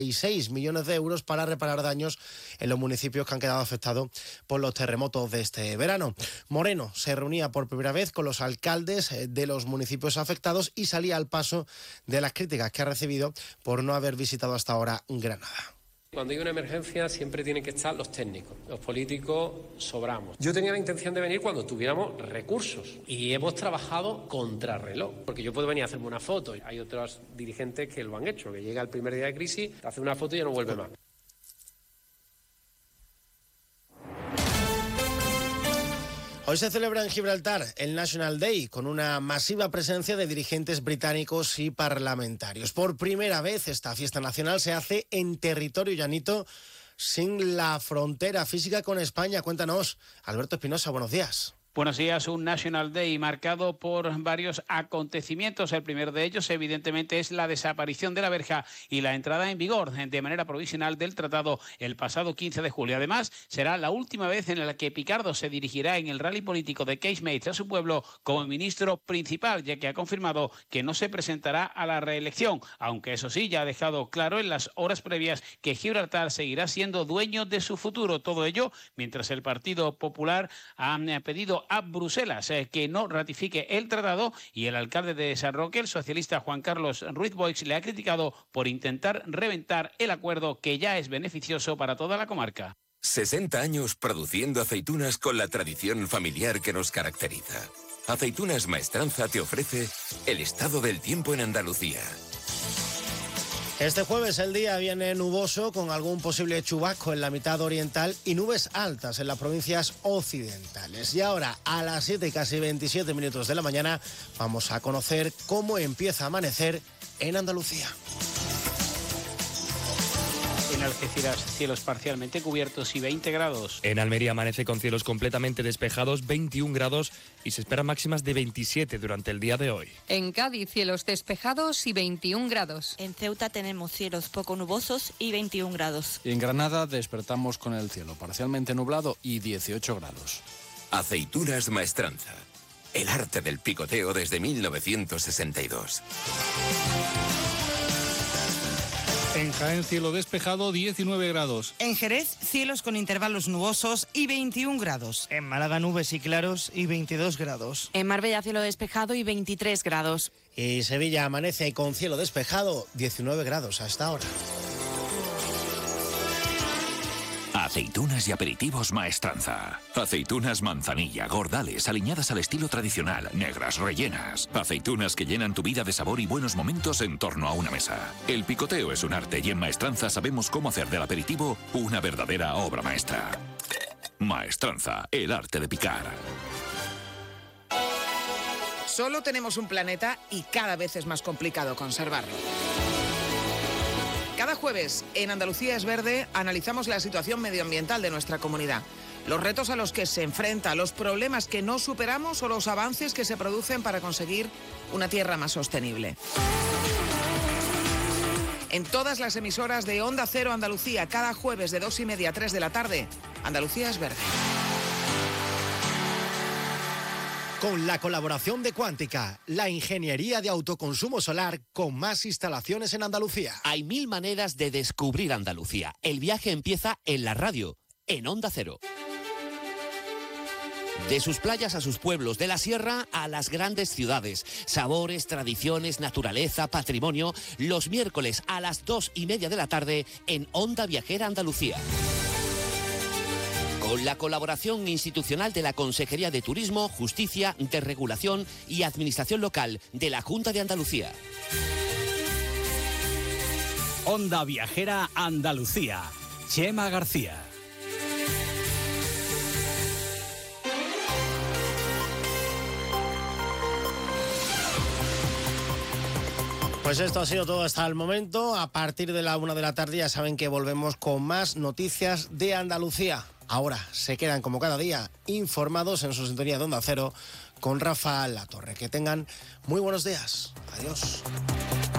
6 millones de euros para reparar daños en los municipios que han quedado afectados por los terremotos de este verano. Moreno se reunía por primera vez con los alcaldes de los municipios afectados y salía al paso de las críticas que ha recibido por no haber visitado hasta ahora Granada. Cuando hay una emergencia siempre tienen que estar los técnicos, los políticos sobramos. Yo tenía la intención de venir cuando tuviéramos recursos y hemos trabajado contrarreloj, porque yo puedo venir a hacerme una foto. Hay otros dirigentes que lo han hecho, que llega el primer día de crisis, hace una foto y ya no vuelve más. Hoy se celebra en Gibraltar el National Day con una masiva presencia de dirigentes británicos y parlamentarios. Por primera vez esta fiesta nacional se hace en territorio llanito sin la frontera física con España. Cuéntanos, Alberto Espinosa, buenos días. Buenos días, un National Day marcado por varios acontecimientos. El primero de ellos, evidentemente, es la desaparición de la verja y la entrada en vigor de manera provisional del tratado el pasado 15 de julio. Además, será la última vez en la que Picardo se dirigirá en el rally político de Casemates a su pueblo como ministro principal, ya que ha confirmado que no se presentará a la reelección, aunque eso sí, ya ha dejado claro en las horas previas que Gibraltar seguirá siendo dueño de su futuro. Todo ello mientras el Partido Popular ha pedido a Bruselas que no ratifique el tratado y el alcalde de San Roque, el socialista Juan Carlos Ruiz Boix, le ha criticado por intentar reventar el acuerdo que ya es beneficioso para toda la comarca. 60 años produciendo aceitunas con la tradición familiar que nos caracteriza. Aceitunas Maestranza te ofrece el estado del tiempo en Andalucía. Este jueves el día viene nuboso con algún posible chubasco en la mitad oriental y nubes altas en las provincias occidentales. Y ahora, a las 7 y casi 27 minutos de la mañana, vamos a conocer cómo empieza a amanecer en Andalucía. En Algeciras, cielos parcialmente cubiertos y 20 grados. En Almería amanece con cielos completamente despejados, 21 grados y se esperan máximas de 27 durante el día de hoy. En Cádiz, cielos despejados y 21 grados. En Ceuta tenemos cielos poco nubosos y 21 grados. Y en Granada despertamos con el cielo parcialmente nublado y 18 grados. Aceitunas Maestranza. El arte del picoteo desde 1962. En Jaén, cielo despejado, 19 grados. En Jerez, cielos con intervalos nubosos y 21 grados. En Málaga, nubes y claros y 22 grados. En Marbella, cielo despejado y 23 grados. Y Sevilla amanece con cielo despejado, 19 grados hasta ahora. Aceitunas y aperitivos Maestranza. Aceitunas manzanilla, gordales, aliñadas al estilo tradicional, negras, rellenas. Aceitunas que llenan tu vida de sabor y buenos momentos en torno a una mesa. El picoteo es un arte y en Maestranza sabemos cómo hacer del aperitivo una verdadera obra maestra. Maestranza, el arte de picar. Solo tenemos un planeta y cada vez es más complicado conservarlo. Cada jueves en Andalucía es Verde analizamos la situación medioambiental de nuestra comunidad, los retos a los que se enfrenta, los problemas que no superamos o los avances que se producen para conseguir una tierra más sostenible. En todas las emisoras de Onda Cero Andalucía, cada jueves de 2:30 a 3 de la tarde, Andalucía es Verde. Con la colaboración de Cuántica, la ingeniería de autoconsumo solar con más instalaciones en Andalucía. Hay 1000 maneras de descubrir Andalucía. El viaje empieza en la radio, en Onda Cero. De sus playas a sus pueblos, de la sierra a las grandes ciudades. Sabores, tradiciones, naturaleza, patrimonio. Los miércoles a las 2:30 de la tarde en Onda Viajera Andalucía. Con la colaboración institucional de la Consejería de Turismo, Justicia, Desregulación y Administración Local de la Junta de Andalucía. Onda Viajera Andalucía. Chema García. Pues esto ha sido todo hasta el momento. A partir de la 1 de la tarde ya saben que volvemos con más noticias de Andalucía. Ahora se quedan como cada día informados en su sintonía de Onda Cero con Rafa Latorre. Que tengan muy buenos días. Adiós.